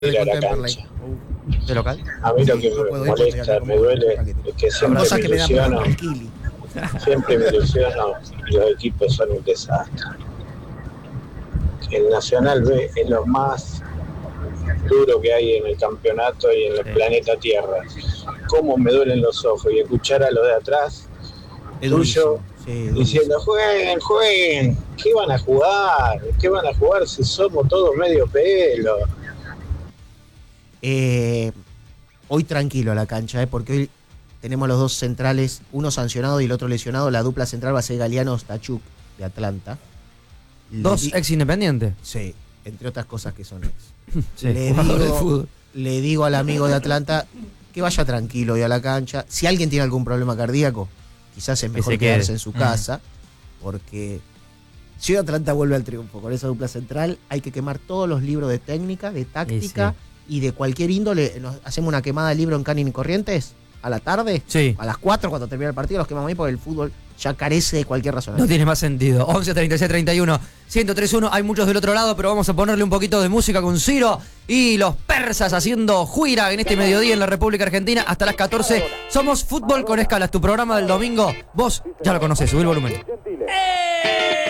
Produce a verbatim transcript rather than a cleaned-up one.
ir a la cancha. ¿De local? A mí lo que me molesta, me duele, es que siempre me ilusiono, siempre me ilusiono y los equipos son un desastre. El Nacional B es lo más duro que hay en el campeonato y en el sí. planeta Tierra. Cómo me duelen los ojos y escuchar a los de atrás tuyo sí, diciendo jueguen, jueguen, ¿qué van a jugar? ¿Qué van a jugar si somos todos medio pelo? Eh, hoy tranquilo a la cancha, eh, porque hoy tenemos los dos centrales, uno sancionado y el otro lesionado. La dupla central va a ser Galeano Stachuk de Atlanta. ¿Dos di- ex independientes? Sí, entre otras cosas que son ex. Sí, le, digo, le digo al amigo de Atlanta que vaya tranquilo hoy a la cancha. Si alguien tiene algún problema cardíaco, quizás es mejor quedarse quede. en su casa, mm. porque si hoy Atlanta vuelve al triunfo con esa dupla central, hay que quemar todos los libros de técnica, de táctica sí, sí. y de cualquier índole. Nos hacemos una quemada de libro en Canning y Corrientes a la tarde, sí. a las cuatro cuando termina el partido, los quemamos ahí porque el fútbol ya carece de cualquier razón. No tiene más sentido. once, treinta y seis, treinta y uno, ciento tres punto uno. Hay muchos del otro lado, pero vamos a ponerle un poquito de música con Ciro y los persas haciendo juira en este mediodía en la República Argentina hasta las catorce. Somos Fútbol con Escalas, tu programa del domingo. Vos ya lo conocés, subí el volumen. ¡Eh!